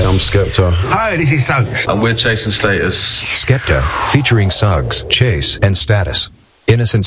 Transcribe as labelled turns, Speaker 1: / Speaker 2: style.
Speaker 1: I'm Skepta.
Speaker 2: Hi, this is Suggs.
Speaker 3: And we're Chase and Status.
Speaker 4: Skepta, featuring Suggs, Chase, and Status. Innocent